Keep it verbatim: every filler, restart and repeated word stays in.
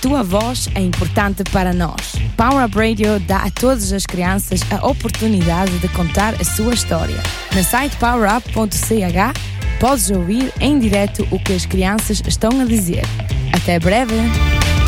tua voz é importante para nós. Power Up Radio dá a todas as crianças a oportunidade de contar a sua história. No site power up ponto c h podes ouvir em direto o que as crianças estão a dizer. Até breve!